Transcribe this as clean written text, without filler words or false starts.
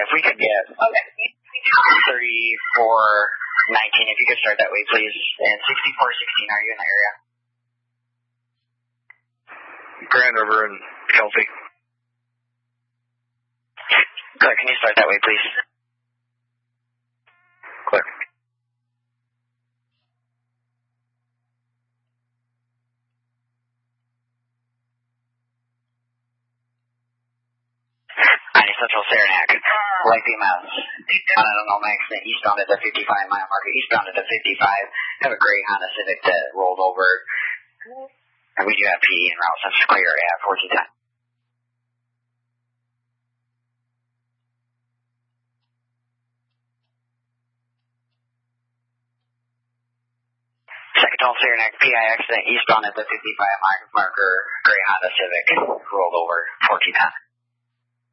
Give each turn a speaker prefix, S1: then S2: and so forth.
S1: if we could get 3419, if you could start that way, please. And 6416, are you in the area?
S2: Grand River and Kelsey.
S1: Clear, can you start that way, please?
S2: Clear.
S1: Central Saranac, light BMS, on an Oklahoma accident, eastbound at the 55-mile marker, eastbound at the 55, have a gray Honda Civic that rolled over, and we do have PD en route, so it's clear at 1410. Second Tone Saranac, PI accident, eastbound at the 55 marker, gray Honda Civic, rolled over, 1410.